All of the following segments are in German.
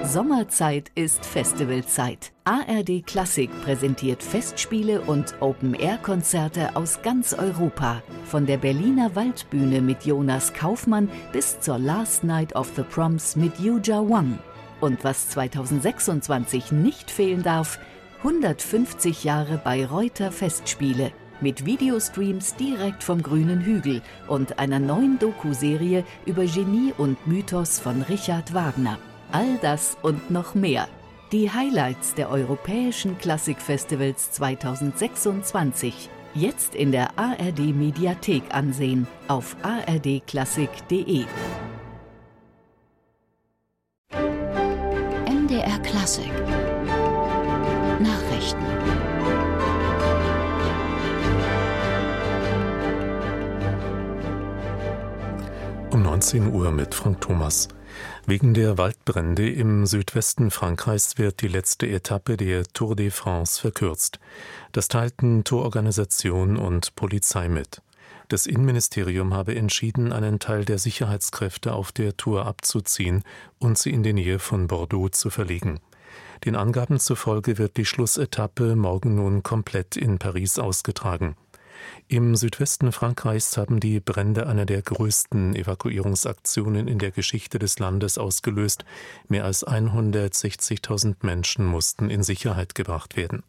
Sommerzeit ist Festivalzeit. ARD Klassik präsentiert Festspiele und Open-Air-Konzerte aus ganz Europa. Von der Berliner Waldbühne mit Jonas Kaufmann bis zur Last Night of the Proms mit Yuja Wang. Und was 2026 nicht fehlen darf, 150 Jahre Bayreuther Festspiele. Mit Videostreams direkt vom grünen Hügel und einer neuen Doku-Serie über Genie und Mythos von Richard Wagner. All das und noch mehr. Die Highlights der Europäischen Klassikfestivals 2026. Jetzt in der ARD-Mediathek ansehen auf ardklassik.de. MDR Klassik Nachrichten. Um 19 Uhr mit Frank Thomas. Wegen der Waldbrände im Südwesten Frankreichs wird die letzte Etappe der Tour de France verkürzt. Das teilten Tourorganisation und Polizei mit. Das Innenministerium habe entschieden, einen Teil der Sicherheitskräfte auf der Tour abzuziehen und sie in die Nähe von Bordeaux zu verlegen. Den Angaben zufolge wird die Schlussetappe morgen nun komplett in Paris ausgetragen. Im Südwesten Frankreichs haben die Brände eine der größten Evakuierungsaktionen in der Geschichte des Landes ausgelöst. Mehr als 160.000 Menschen mussten in Sicherheit gebracht werden.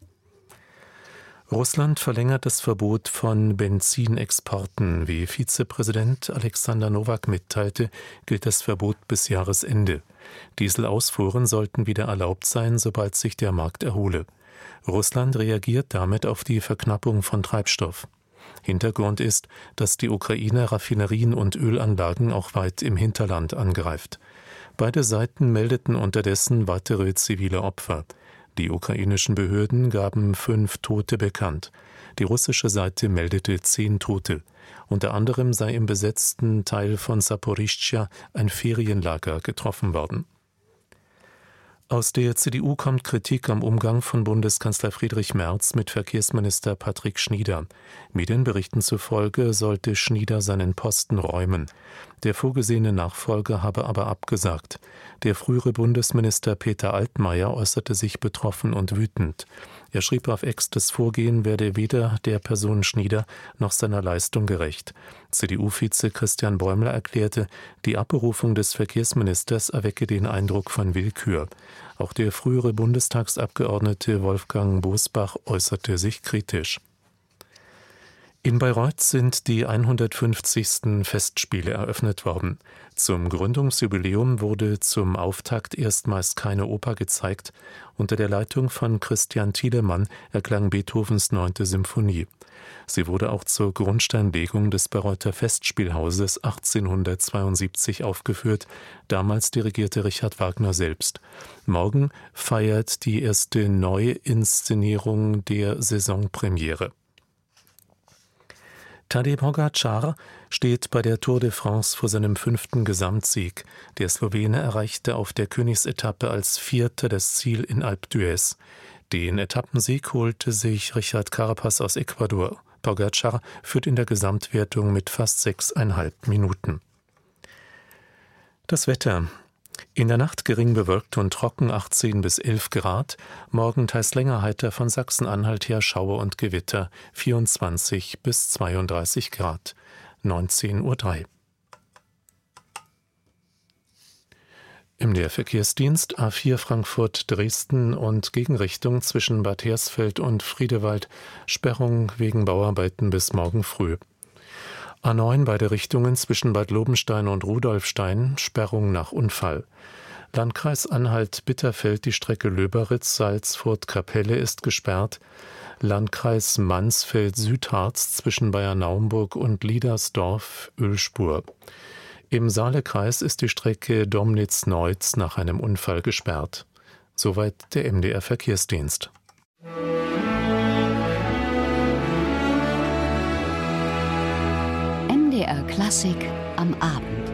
Russland verlängert das Verbot von Benzinexporten. Wie Vizepräsident Alexander Nowak mitteilte, gilt das Verbot bis Jahresende. Dieselausfuhren sollten wieder erlaubt sein, sobald sich der Markt erhole. Russland reagiert damit auf die Verknappung von Treibstoff. Hintergrund ist, dass die Ukraine Raffinerien und Ölanlagen auch weit im Hinterland angreift. Beide Seiten meldeten unterdessen weitere zivile Opfer. Die ukrainischen Behörden gaben 5 Tote bekannt. Die russische Seite meldete 10 Tote. Unter anderem sei im besetzten Teil von Saporischschja ein Ferienlager getroffen worden. Aus der CDU kommt Kritik am Umgang von Bundeskanzler Friedrich Merz mit Verkehrsminister Patrick Schnieder. Medienberichten zufolge sollte Schnieder seinen Posten räumen. Der vorgesehene Nachfolger habe aber abgesagt. Der frühere Bundesminister Peter Altmaier äußerte sich betroffen und wütend. Er schrieb auf X, das Vorgehen werde weder der Person Schnieder noch seiner Leistung gerecht. CDU-Vize Christian Bäumler erklärte, die Abberufung des Verkehrsministers erwecke den Eindruck von Willkür. Auch der frühere Bundestagsabgeordnete Wolfgang Bosbach äußerte sich kritisch. In Bayreuth sind die 150. Festspiele eröffnet worden. Zum Gründungsjubiläum wurde zum Auftakt erstmals keine Oper gezeigt. Unter der Leitung von Christian Thielemann erklang Beethovens 9. Symphonie. Sie wurde auch zur Grundsteinlegung des Bayreuther Festspielhauses 1872 aufgeführt. Damals dirigierte Richard Wagner selbst. Morgen feiert die erste Neuinszenierung der Saisonpremiere. Tadej Pogačar steht bei der Tour de France vor seinem 5. Gesamtsieg. Der Slowene erreichte auf der Königsetappe als Vierter das Ziel in Alpe d'Huez. Den Etappensieg holte sich Richard Carapaz aus Ecuador. Pogačar führt in der Gesamtwertung mit fast 6,5 Minuten. Das Wetter. In der Nacht gering bewölkt und trocken 18 bis 11 Grad, morgen teils länger heiter von Sachsen-Anhalt her Schauer und Gewitter 24 bis 32 Grad, 19:03 Uhr. MDR Verkehrsdienst A4 Frankfurt-Dresden und Gegenrichtung zwischen Bad Hersfeld und Friedewald, Sperrung wegen Bauarbeiten bis morgen früh. A9 beide Richtungen zwischen Bad Lobenstein und Rudolfstein, Sperrung nach Unfall. Landkreis Anhalt-Bitterfeld, die Strecke Löberitz-Salzfurt-Kapelle ist gesperrt. Landkreis Mansfeld-Südharz zwischen Bayernaumburg und Liedersdorf, Ölspur. Im Saalekreis ist die Strecke Domnitz-Neutz nach einem Unfall gesperrt. Soweit der MDR Verkehrsdienst. MDR Klassik am Abend.